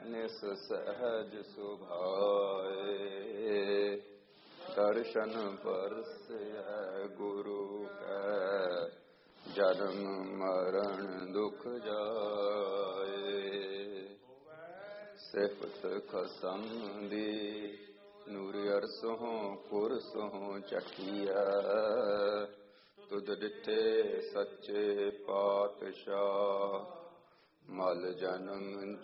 ਨਿਸ ਸਹਿਜ ਸੁਭਾਏ। ਦਰਸ਼ਨ ਪਰਸੈ ਗੁਰੂ ਕੈ ਜਨਮ ਮਰਨ ਦੁਖ ਜਾਏ। ਸਿਫਤ ਖਸਮ ਦੀ ਨੂਰ ਅਰਸੋਂ ਕੁਰਸੋਂ ਚਖੀਐ। ਤੁਧ ਡਿਠੇ ਸੱਚੇ ਪਾਤਸ਼ਾਹ ਮਲ ਜਨਮ